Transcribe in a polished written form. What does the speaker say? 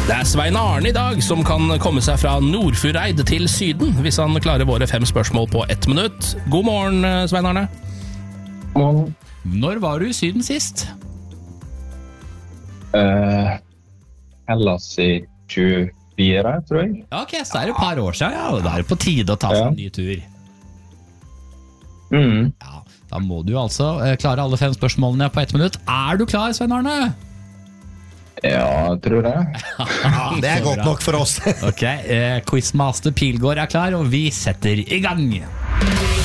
Det Svein Arne I dag som kan komme seg fra Nordfjordeid til Syden hvis han klarer våre 5 spørsmål på 1 minutt. God morgen, Svein Arne. Morgen. Når var du I Syden sist? Hellas I 24, tror jeg. Ja, ok, så det et par år siden, ja, og det på tide å ta seg en ny tur. Ja, da må du altså klare alle 5 spørsmålene på 1 minutt. Du klar, Svein Arne? Ja, tror det. Det godt nok for oss. Ok, quizmaster Pilgaard klar, og vi setter I gang.